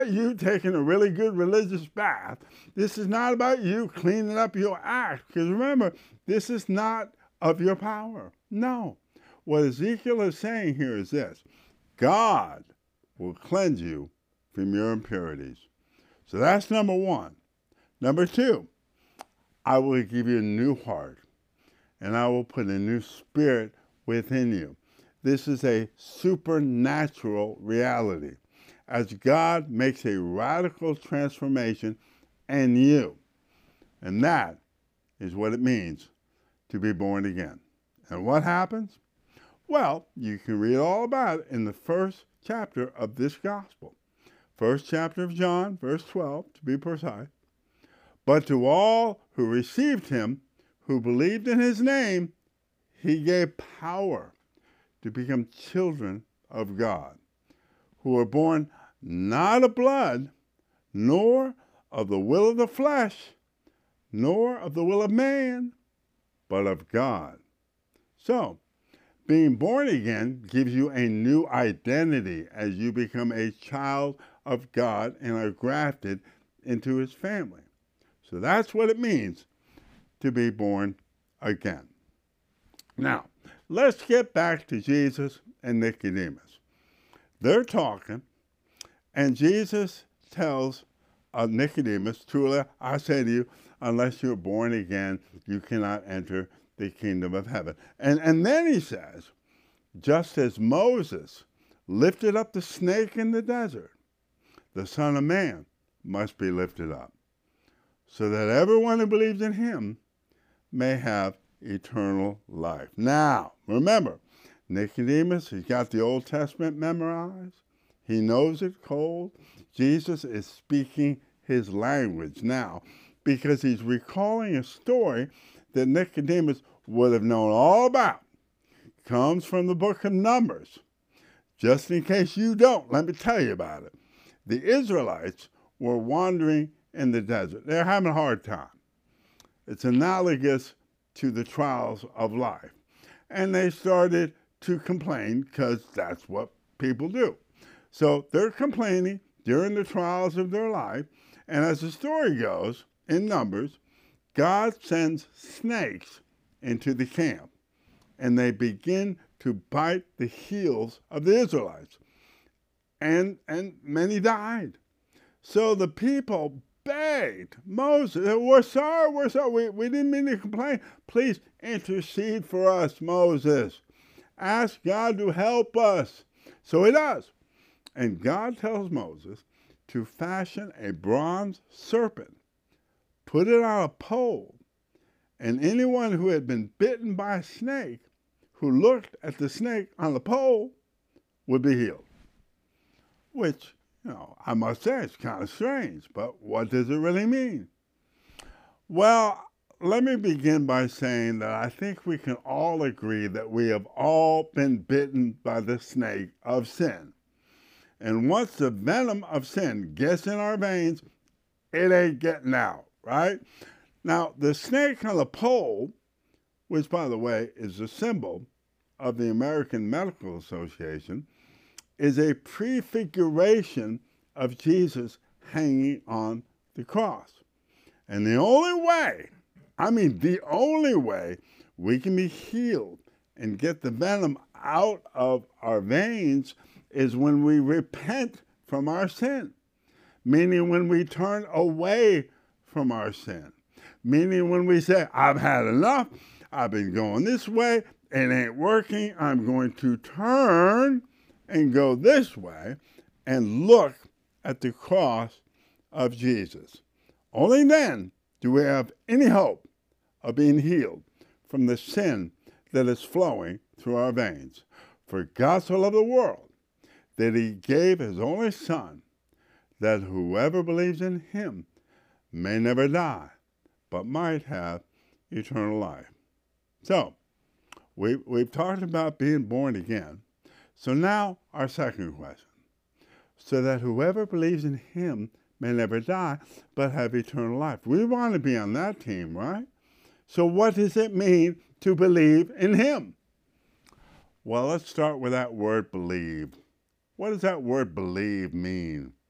you taking a really good religious bath. This is not about you cleaning up your act. Because remember, this is not of your power. No. What Ezekiel is saying here is this: God will cleanse you from your impurities. So that's number one. Number two, I will give you a new heart, and I will put a new spirit within you. This is a supernatural reality as God makes a radical transformation in you. And that is what it means to be born again. And what happens? Well, you can read all about it in the first chapter of this gospel. First chapter of John, verse 12, to be precise. But to all who received him, who believed in his name, he gave power to become children of God, who were born not of blood, nor of the will of the flesh, nor of the will of man, but of God. So, being born again gives you a new identity as you become a child of God and are grafted into his family. So that's what it means to be born again. Now, let's get back to Jesus and Nicodemus. They're talking, and Jesus tells Nicodemus, truly, I say to you, unless you're born again, you cannot enter the kingdom of heaven. And then he says, just as Moses lifted up the snake in the desert, the Son of Man must be lifted up, so that everyone who believes in him may have eternal life. Now, remember, Nicodemus, he's got the Old Testament memorized. He knows it cold. Jesus is speaking his language now because he's recalling a story that Nicodemus would have known all about. It comes from the book of Numbers. Just in case you don't, let me tell you about it. The Israelites were wandering in the desert. They're having a hard time. It's analogous to the trials of life. And they started to complain because that's what people do. So they're complaining during the trials of their life. And as the story goes, in Numbers, God sends snakes into the camp. And they begin to bite the heels of the Israelites. And many died. So the people begged Moses, we're sorry, we didn't mean to complain. Please intercede for us, Moses. Ask God to help us. So he does. And God tells Moses to fashion a bronze serpent, put it on a pole, and anyone who had been bitten by a snake, who looked at the snake on the pole, would be healed. Which, I must say, it's kind of strange, but what does it really mean? Well, let me begin by saying that I think we can all agree that we have all been bitten by the snake of sin. And once the venom of sin gets in our veins, it ain't getting out, right? Now, the snake on the pole, which, by the way, is a symbol of the American Medical Association, is a prefiguration of Jesus hanging on the cross. And the only way we can be healed and get the venom out of our veins is when we repent from our sin, meaning when we turn away from our sin, meaning when we say, I've had enough, I've been going this way, it ain't working, I'm going to turn and go this way and look at the cross of Jesus. Only then do we have any hope of being healed from the sin that is flowing through our veins. For God so loved the world that he gave his only Son, that whoever believes in him may never die, but might have eternal life. So, we've talked about being born again. So now our second question. So that whoever believes in him may never die, but have eternal life. We want to be on that team, right? So what does it mean to believe in him? Well, let's start with that word believe. What does that word believe mean?